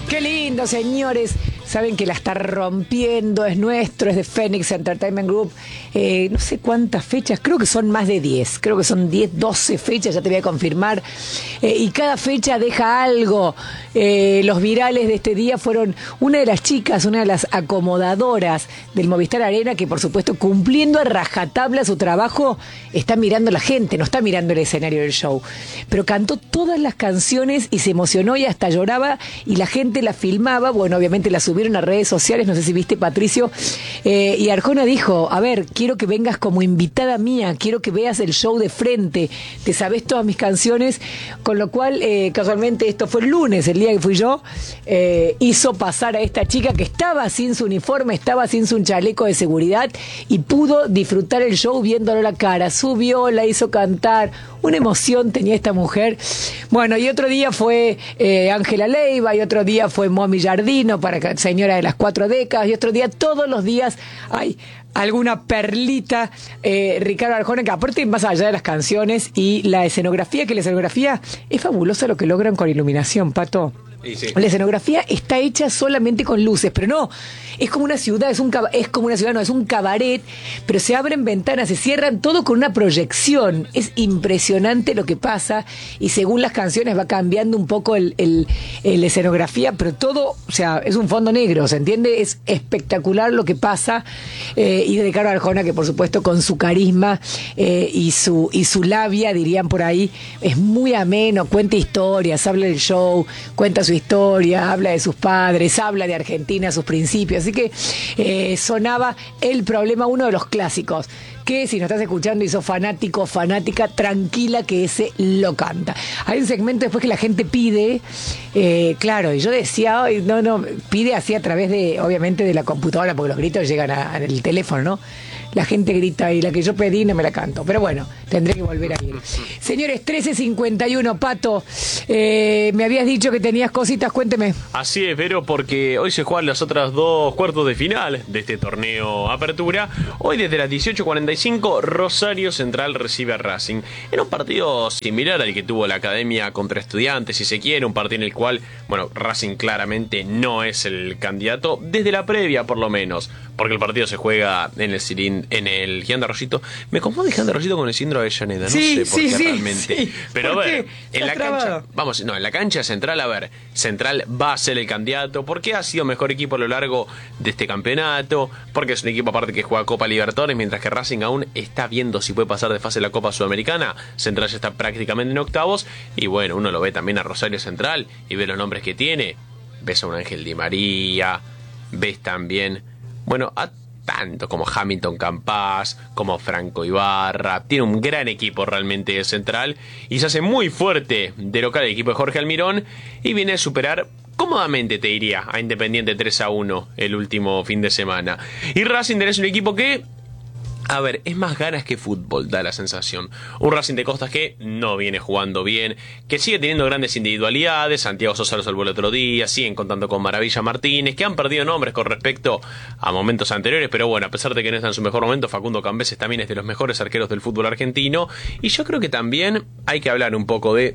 Qué lindo, señores. Saben que la está rompiendo, es nuestro, es de Phoenix Entertainment Group. No sé cuántas fechas, creo que son más de 10. Creo que son 10, 12 fechas, ya te voy a confirmar. Y cada fecha deja algo. Los virales de este día fueron una de las chicas, una de las acomodadoras del Movistar Arena, que por supuesto, cumpliendo a rajatabla su trabajo, está mirando a la gente, no está mirando el escenario del show. Pero cantó todas las canciones y se emocionó y hasta lloraba, y la gente la filmaba. Bueno, obviamente la subieron a redes sociales, no sé si viste, Patricio, y Arjona dijo: a ver, quiero que vengas como invitada mía, quiero que veas el show de frente, te sabes todas mis canciones, con lo cual, casualmente esto fue el lunes, el día que fui yo, hizo pasar a esta chica que estaba sin su uniforme, estaba sin su chaleco de seguridad, y pudo disfrutar el show viéndolo la cara, subió, la hizo cantar, una emoción tenía esta mujer. Bueno, y otro día fue Ángela Leiva, y otro día fue Momi Giardino, para señora de las 4 décadas, y otro día, todos los días hay alguna perlita, Ricardo Arjona, que aparte, más allá de las canciones y la escenografía, que la escenografía es fabulosa lo que logran con iluminación, Pato. Sí. La escenografía está hecha solamente con luces, pero no, es como una ciudad, es un cabaret, pero se abren ventanas, se cierran, todo con una proyección. Es impresionante lo que pasa, y según las canciones va cambiando un poco la escenografía, pero todo, o sea, es un fondo negro, ¿se entiende? Es espectacular lo que pasa, y de Ricardo Arjona, que por supuesto con su carisma y su labia, dirían por ahí, es muy ameno, cuenta historias, habla del show, cuenta su historia, habla de sus padres, habla de Argentina, sus principios. Así que sonaba El Problema, uno de los clásicos, que si nos estás escuchando y sos fanático, fanática, tranquila que ese lo canta. Hay un segmento después que la gente pide, claro, y yo decía, no, pide así a través de, obviamente, de la computadora, porque los gritos llegan al teléfono, ¿no? La gente grita, y la que yo pedí no me la canto. Pero bueno, tendré que volver a ir. Señores, 13:51, Pato. Me habías dicho que tenías cositas, cuénteme. Así es, Vero, porque hoy se juegan las otras dos cuartos de final de este torneo Apertura. Hoy desde las 18:45, Rosario Central recibe a Racing. En un partido similar al que tuvo la Academia contra Estudiantes, si se quiere, un partido en el cual, bueno, Racing claramente no es el candidato, desde la previa por lo menos, porque el partido se juega en el Gigante Arroyito. Me confundo el Gigante Arroyito con el Cilindro Avellaneda, no sé por qué realmente. Sí. Pero a ver, en la cancha, en la cancha Central, a ver, Central va a ser el candidato, porque ha sido mejor equipo a lo largo de este campeonato, porque es un equipo aparte que juega Copa Libertadores, mientras que Racing aún está viendo si puede pasar de fase la Copa Sudamericana. Central ya está prácticamente en octavos, y bueno, uno lo ve también a Rosario Central y ve los nombres que tiene. Ves a un Ángel Di María, ves también, bueno, a tanto como Hamilton Campas, como Franco Ibarra. Tiene un gran equipo realmente Central, y se hace muy fuerte de local el equipo de Jorge Almirón, y viene a superar cómodamente, te diría, a Independiente 3-1 el último fin de semana. Y Racing es un equipo que, a ver, es más ganas que fútbol, da la sensación. Un Racing de Costas que no viene jugando bien, que sigue teniendo grandes individualidades. Santiago Sosa lo salvó el otro día, siguen contando con Maravilla Martínez, que han perdido nombres con respecto a momentos anteriores, pero bueno, a pesar de que no está en su mejor momento, Facundo Cambeses también es de los mejores arqueros del fútbol argentino. Y yo creo que también hay que hablar un poco de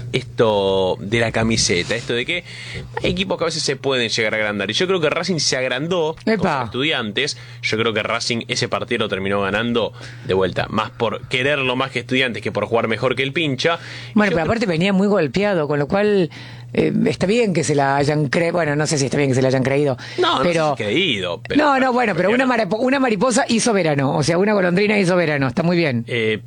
esto de la camiseta, esto de que hay equipos que a veces se pueden llegar a agrandar, y yo creo que Racing se agrandó contra Estudiantes. Yo creo que Racing ese partido lo terminó ganando de vuelta, más por quererlo más que Estudiantes que por jugar mejor que el Pincha. Bueno, pero aparte venía muy golpeado, con lo cual está bien que se la hayan creído. Bueno, no sé si está bien que se la hayan creído. No, pero no sé si creído. Pero bueno, pero una mariposa hizo verano, o sea, una golondrina hizo verano, está muy bien.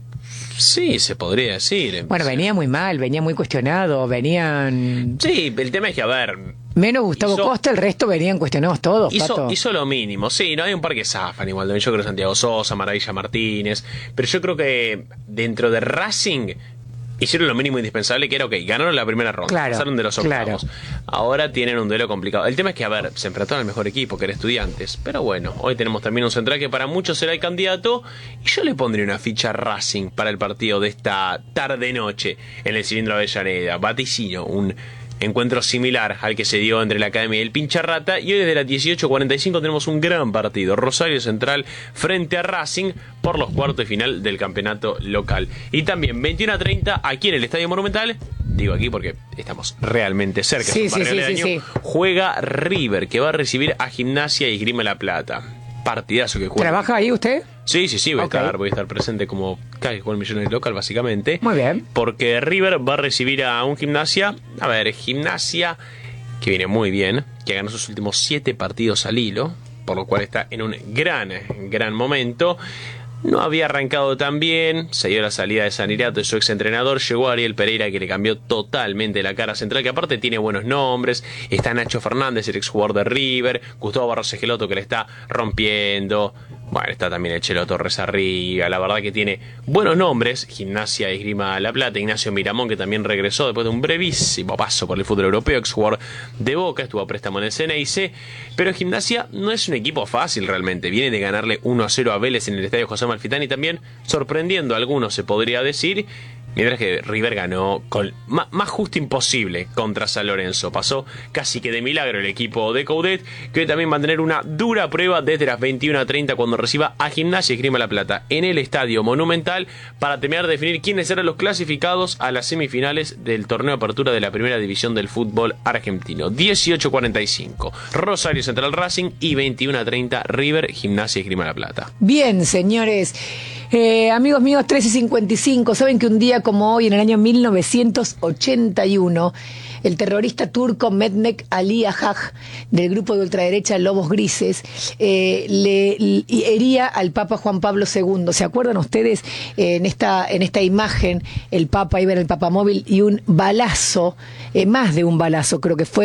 Sí, se podría decir. Bueno, venía muy mal, venía muy cuestionado, venían... Sí, el tema es que, a ver... Menos Gustavo Costa, el resto venían cuestionados todos, Pato. Hizo lo mínimo, sí, no hay un par que zafan igual. Yo creo que Santiago Sosa, Maravilla Martínez, pero yo creo que dentro de Racing hicieron lo mínimo indispensable, que era, ok, ganaron la primera ronda, pasaron de los octavos. Ahora tienen un duelo complicado. El tema es que, a ver, se enfrentaron al mejor equipo, que era Estudiantes. Pero bueno, hoy tenemos también un Central que para muchos será el candidato. Y yo le pondría una ficha a Racing para el partido de esta tarde-noche en el Cilindro Avellaneda. Vaticino, un encuentro similar al que se dio entre la Academia y el Pincharrata. Y hoy desde las 18:45 tenemos un gran partido. Rosario Central frente a Racing por los cuartos de final del campeonato local. Y también 21:30 aquí en el Estadio Monumental, digo aquí porque estamos realmente cerca, Sí, es un barrio aledaño, sí. juega River, que va a recibir a Gimnasia y Esgrima La Plata. Partidazo que juega. ¿Trabaja ahí usted? Sí, voy Okay. a estar presente como cada que juega el Millonarios local, básicamente. Muy bien. Porque River va a recibir a un Gimnasia, Gimnasia que viene muy bien, que ganó sus últimos 7 partidos al hilo, por lo cual está en un gran momento. No había arrancado tan bien, se dio la salida de Sanirato, de su exentrenador, llegó Ariel Pereira, que le cambió totalmente la cara central, que aparte tiene buenos nombres. Está Nacho Fernández, el exjugador de River, Gustavo Barros Esqueloto, que le está rompiendo. Bueno, está también el Chelo Torres arriba, la verdad que tiene buenos nombres. Gimnasia Esgrima La Plata, Ignacio Miramón, que también regresó después de un brevísimo paso por el fútbol europeo, exjugador de Boca, estuvo a préstamo en el Ceneice. Pero Gimnasia no es un equipo fácil realmente, viene de ganarle 1-0 a Vélez en el estadio José Amalfitani, también sorprendiendo a algunos, se podría decir. Mientras que River ganó con más justo imposible contra San Lorenzo. Pasó casi que de milagro el equipo de Coudet, que hoy también va a tener una dura prueba desde las 21:30 cuando reciba a Gimnasia y Esgrima La Plata en el Estadio Monumental para terminar de definir quiénes serán los clasificados a las semifinales del torneo de apertura de la primera división del fútbol argentino. 18:45 Rosario Central Racing y 21:30 River Gimnasia y Esgrima La Plata. Bien, señores. Amigos míos, 13:55. Saben que un día como hoy, en el año 1981, el terrorista turco Mehmet Ali Agha, del grupo de ultraderecha Lobos Grises, hería al Papa Juan Pablo II. ¿Se acuerdan ustedes? En esta imagen, el Papa iba en el papamóvil y un balazo, más de un balazo, creo que fue,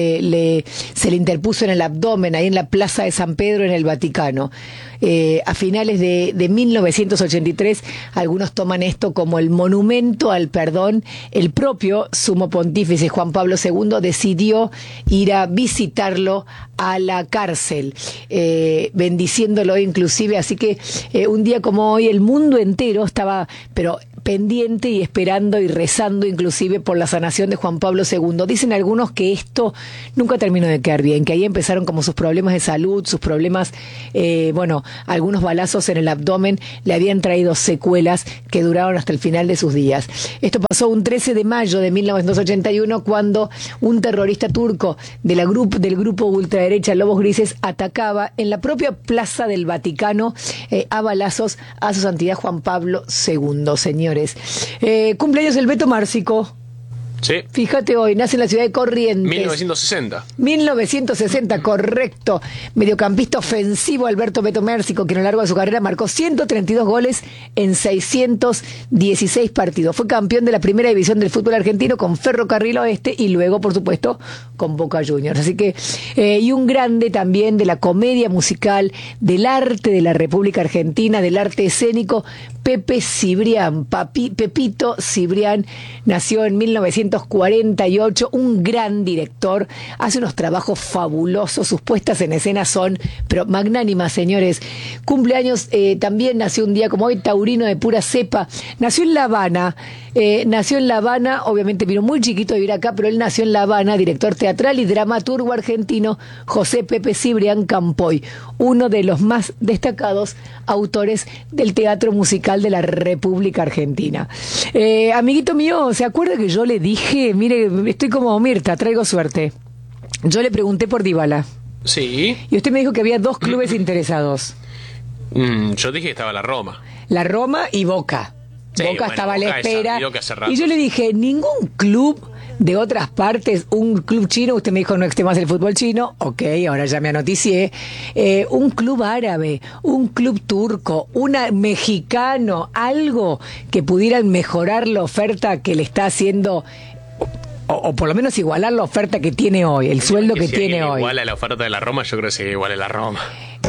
se le interpuso en el abdomen, ahí en la Plaza de San Pedro, en el Vaticano. A finales de 1983, algunos toman esto como el monumento al perdón. El propio sumo pontífice Juan Pablo II decidió ir a visitarlo a la cárcel, bendiciéndolo inclusive. Así que un día como hoy el mundo entero estaba pendiente y esperando y rezando inclusive por la sanación de Juan Pablo II. Dicen algunos que esto nunca terminó de quedar bien, que ahí empezaron como sus problemas de salud, sus problemas, algunos balazos en el abdomen le habían traído secuelas que duraron hasta el final de sus días. Esto pasó un 13 de mayo de 1981 cuando un terrorista turco del grupo ultraderecha Lobos Grises atacaba en la propia plaza del Vaticano a balazos a su santidad Juan Pablo II, señores. Cumpleaños el Beto Márcico. Sí. Fíjate, hoy nace en la ciudad de Corrientes. 1960, correcto. Mediocampista ofensivo Alberto Beto Márcico, que a lo largo de su carrera marcó 132 goles en 616 partidos. Fue campeón de la primera división del fútbol argentino con Ferrocarril Oeste y luego, por supuesto, con Boca Juniors. Así que, y un grande también de la comedia musical, del arte de la República Argentina, del arte escénico, Pepe Cibrián. Pepito Cibrián nació en 1948, un gran director, hace unos trabajos fabulosos, sus puestas en escena son magnánimas, señores. Cumpleaños, también nació un día como hoy, taurino de pura cepa, nació en La Habana, obviamente vino muy chiquito a vivir acá, pero él nació en La Habana, director teatral y dramaturgo argentino José Pepe Cibrián Campoy, uno de los más destacados autores del teatro musical de la República Argentina. Amiguito mío, ¿se acuerda que yo le dije, mire, estoy como Mirta, traigo suerte? Yo le pregunté por Dybala. Sí. Y usted me dijo que había 2 clubes interesados. Yo dije que estaba la Roma. La Roma y Boca. Sí, Boca estaba a la espera. Y yo le dije, ningún club de otras partes, un club chino, usted me dijo no esté más el fútbol chino, ok, ahora ya me anoticié, un club árabe, un club turco, un mexicano, algo que pudieran mejorar la oferta que le está haciendo, o por lo menos igualar la oferta que tiene hoy, el sueldo que tiene hoy. Igual a la oferta de la Roma, yo creo que sí, igual a la Roma.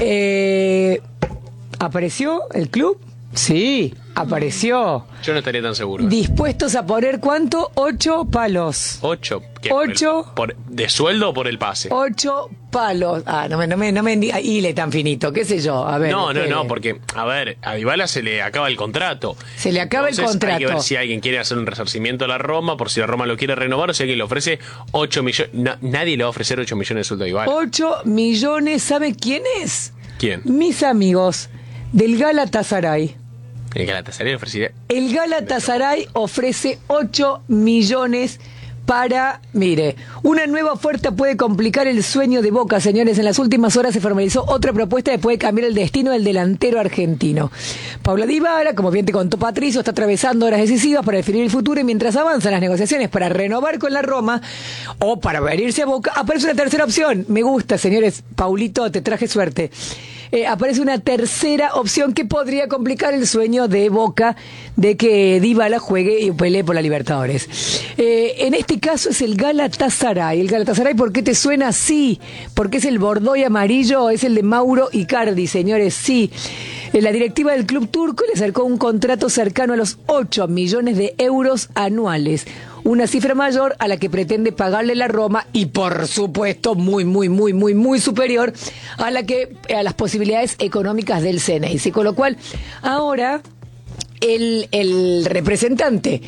¿Apareció el club? Sí, apareció. Yo no estaría tan seguro. ¿Dispuestos a poner cuánto? 8 palos. 8. ¿Qué? 8. ¿De sueldo o por el pase? 8 palos. No me hile tan finito, qué sé yo. A ver. No, porque, a ver, a Dybala se le acaba el contrato. Se le acaba el contrato. Hay que ver si alguien quiere hacer un resarcimiento a la Roma, por si la Roma lo quiere renovar, o si alguien le ofrece 8 millones. Nadie le va a ofrecer 8 millones de sueldo a Dybala. 8 millones, ¿sabe quién es? ¿Quién? Mis amigos del Galatasaray. El Galatasaray ofrece... El Galatasaray ofrece 8 millones para, mire, una nueva oferta puede complicar el sueño de Boca, señores. En las últimas horas se formalizó otra propuesta que puede cambiar el destino del delantero argentino. Paulo Dybala, como bien te contó Patricio, está atravesando horas decisivas para definir el futuro, y mientras avanzan las negociaciones para renovar con la Roma o para venirse a Boca, aparece una tercera opción. Me gusta, señores. Paulito, te traje suerte. Aparece una tercera opción que podría complicar el sueño de Boca de que Dybala juegue y pelee por la Libertadores. En este caso es el Galatasaray. El Galatasaray, ¿por qué te suena así? Porque es el bordó y amarillo, es el de Mauro Icardi, señores, sí. La directiva del club turco le acercó un contrato cercano a los 8 millones de euros anuales. Una cifra mayor a la que pretende pagarle la Roma y, por supuesto, muy superior a las posibilidades económicas del Ceneice. Con lo cual, ahora el representante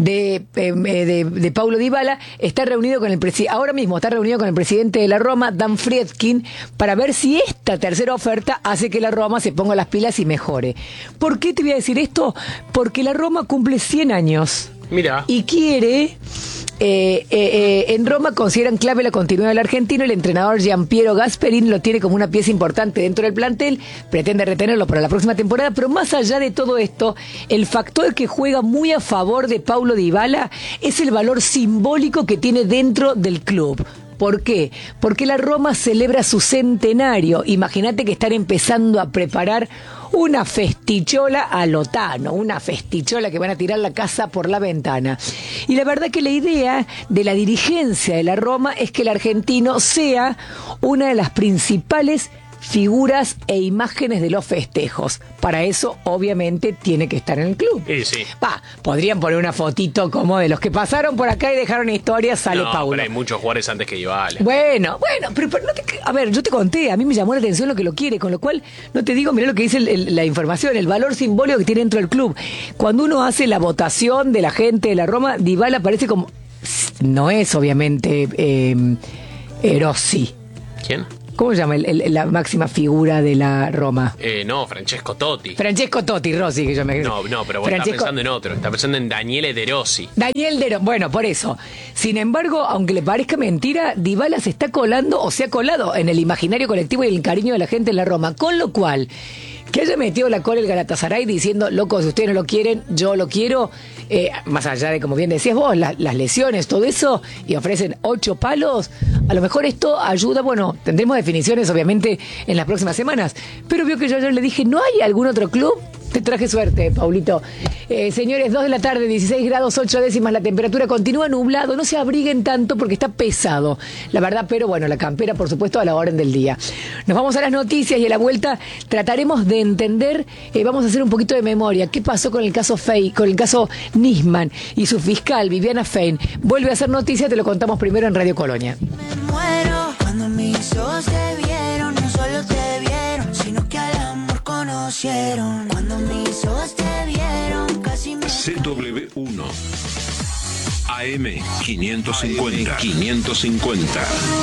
de Paulo Dybala está reunido con el ahora mismo está reunido con el presidente de la Roma, Dan Friedkin, para ver si esta tercera oferta hace que la Roma se ponga las pilas y mejore. ¿Por qué te voy a decir esto? Porque la Roma cumple 100 años. Mira. Y quiere... en Roma consideran clave la continuidad del argentino. El entrenador Gianpiero Gasperini lo tiene como una pieza importante dentro del plantel, pretende retenerlo para la próxima temporada, pero más allá de todo esto, el factor que juega muy a favor de Paulo Dybala es el valor simbólico que tiene dentro del club. ¿Por qué? Porque la Roma celebra su centenario. Imagínate que están empezando a preparar una festichola a Lotano, una festichola que van a tirar la casa por la ventana. Y la verdad que la idea de la dirigencia de la Roma es que el argentino sea una de las principales figuras e imágenes de los festejos. Para eso, obviamente, tiene que estar en el club. Sí. Podrían poner una fotito como de los que pasaron por acá y dejaron historias, sale Paulo. Pero hay muchos jugadores antes que Dybala. Bueno, pero no a ver, yo te conté, a mí me llamó la atención lo que lo quiere, con lo cual no te digo, mirá lo que dice la información, el valor simbólico que tiene dentro del club. Cuando uno hace la votación de la gente de la Roma, Dybala aparece como... No es, obviamente, Rossi. ¿Quién? ¿Cómo se llama la máxima figura de la Roma? No, Francesco Totti. Francesco Totti, Rossi, que yo me... No, pero vos estás pensando en otro. Estás pensando en Daniele De Rossi. Bueno, por eso. Sin embargo, aunque le parezca mentira, Dybala se está colando, o se ha colado en el imaginario colectivo y el cariño de la gente en la Roma. Con lo cual, que haya metido la cola el Galatasaray diciendo, loco, si ustedes no lo quieren, yo lo quiero, más allá de, como bien decías vos, las lesiones, todo eso, y ofrecen 8 palos, a lo mejor esto ayuda. Bueno, tendremos definiciones obviamente en las próximas semanas, pero vio que yo ayer le dije, ¿no hay algún otro club? Te traje suerte, Paulito. Señores, 2 de la tarde, 16 grados 8 décimas, la temperatura continúa nublado, no se abriguen tanto porque está pesado, la verdad, pero bueno, la campera, por supuesto, a la orden del día. Nos vamos a las noticias y a la vuelta trataremos de entender, vamos a hacer un poquito de memoria, qué pasó con el caso con el caso Nisman y su fiscal, Viviana Fein. Vuelve a hacer noticias, te lo contamos primero en Radio Colonia. Me muero cuando mis ojos te vieron, no solo te vieron, sino que al amor conocieron. Cuando mis ojos te vieron, casi me... CW1 AM 550.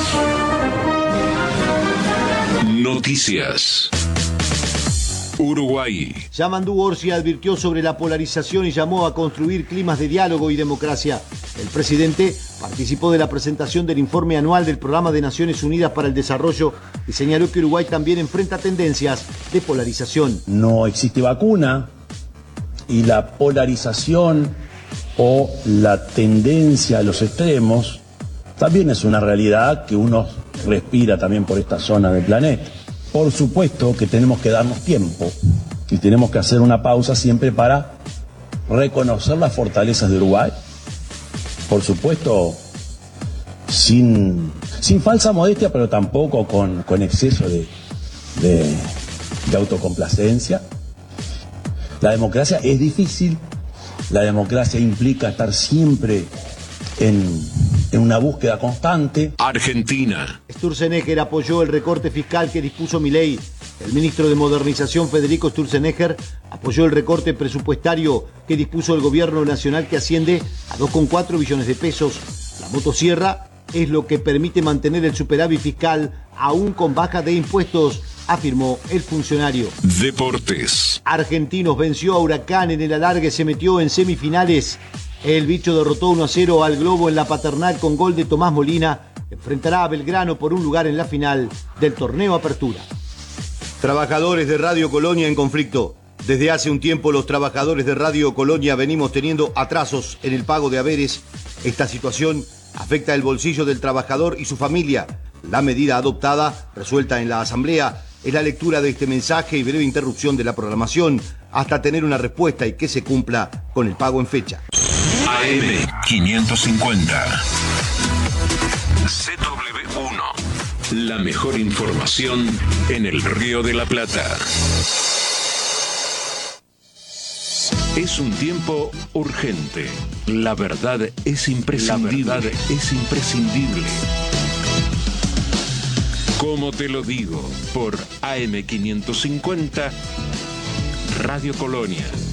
Noticias. Uruguay. Yamandu Orsi advirtió sobre la polarización y llamó a construir climas de diálogo y democracia. El presidente participó de la presentación del informe anual del Programa de Naciones Unidas para el Desarrollo y señaló que Uruguay también enfrenta tendencias de polarización. No existe vacuna y la polarización o la tendencia a los extremos también es una realidad que uno respira también por esta zona del planeta. Por supuesto que tenemos que darnos tiempo y tenemos que hacer una pausa siempre para reconocer las fortalezas de Uruguay. Por supuesto, sin falsa modestia, pero tampoco con exceso de autocomplacencia. La democracia es difícil, la democracia implica estar siempre en una búsqueda constante. Argentina. Sturzenegger apoyó el recorte fiscal que dispuso Milei. El ministro de Modernización, Federico Sturzenegger, apoyó el recorte presupuestario que dispuso el gobierno nacional, que asciende a 2,4 billones de pesos. La motosierra es lo que permite mantener el superávit fiscal aún con baja de impuestos, afirmó el funcionario. Deportes. Argentinos venció a Huracán en el alargue, se metió en semifinales. El bicho derrotó 1-0 al Globo en la Paternal con gol de Tomás Molina. Enfrentará a Belgrano por un lugar en la final del torneo Apertura. Trabajadores de Radio Colonia en conflicto. Desde hace un tiempo los trabajadores de Radio Colonia venimos teniendo atrasos en el pago de haberes. Esta situación afecta el bolsillo del trabajador y su familia. La medida adoptada, resuelta en la Asamblea, es la lectura de este mensaje y breve interrupción de la programación hasta tener una respuesta y que se cumpla con el pago en fecha. AM 550. CW1. La mejor información en el Río de la Plata. Es un tiempo urgente. La verdad es imprescindible. Como te lo digo, por AM 550, Radio Colonia.